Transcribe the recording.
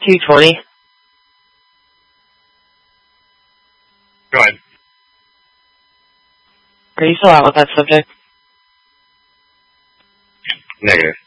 220. Go ahead. Are you still out with that subject? Negative.